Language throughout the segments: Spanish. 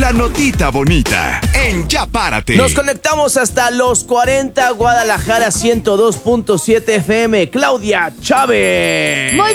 La notita bonita en Ya Párate. Nos conectamos hasta los 40, Guadalajara 102.7 FM. Claudia Chávez. Muy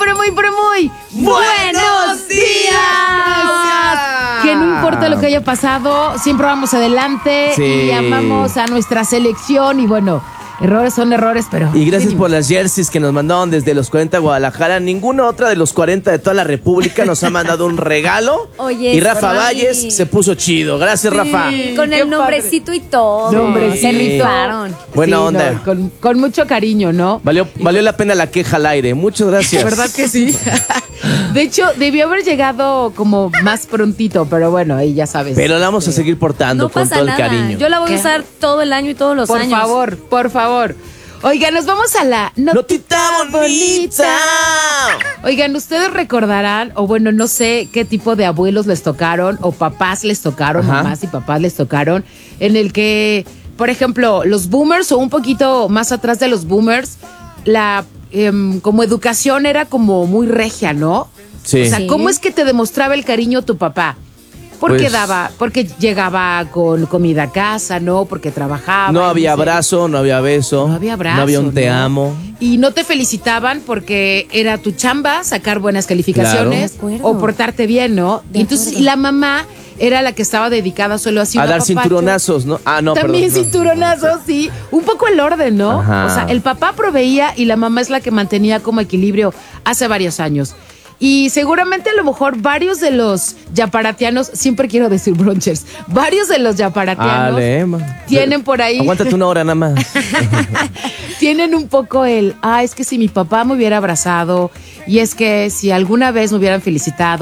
buenos días. Que no importa lo que haya pasado, siempre vamos adelante y amamos a nuestra selección y bueno, errores son errores, pero... Y gracias por las jerseys que nos mandaron desde los 40 Guadalajara. Ninguna otra de los 40 de toda la República nos ha mandado un regalo. Oye, y Rafa Valles se puso chido. Gracias, Rafa. Con el nombrecito y todo. Nombrecito. Se rifaron. Buena onda. No, con mucho cariño, ¿no? Valió la pena la queja al aire. Muchas gracias. ¿Verdad que sí? De hecho, debió haber llegado como más prontito, pero bueno, ahí ya sabes. Pero la vamos a seguir portando No con pasa todo nada. el cariño. Yo la voy a usar todo el año y todos los años. Por favor. Oigan, nos vamos a la ¡Notita bonita! Oigan, ustedes recordarán, o bueno, no sé qué tipo de abuelos les tocaron, o papás les tocaron, Ajá. mamás y papás les tocaron, en el que, por ejemplo, los boomers, o un poquito más atrás de los boomers, la como educación era como muy regia, ¿no? Sí. O sea, ¿cómo es que te demostraba el cariño tu papá? Porque Pues- porque llegaba con comida a casa, ¿no? Porque trabajaba. No había sé. abrazo, no había beso. No había abrazo. No había un te ¿no? amo. Y no te felicitaban porque era tu chamba sacar buenas calificaciones Claro. De acuerdo. o portarte bien, ¿no? De Y entonces, acuerdo. y la mamá era la que estaba dedicada solo así A dar cinturonazos, ¿no? Ah, no, También perdón. cinturonazos, sí. Un poco el orden, ¿no? Ajá. O sea, el papá proveía y la mamá es la que mantenía como equilibrio hace varios años. Y seguramente a lo mejor varios de los yaparatianos, siempre quiero decir bronchers, varios de los yaparatianos tienen por ahí, Aguántate una hora nada más. tienen un poco es que si mi papá me hubiera abrazado y es que si alguna vez me hubieran felicitado,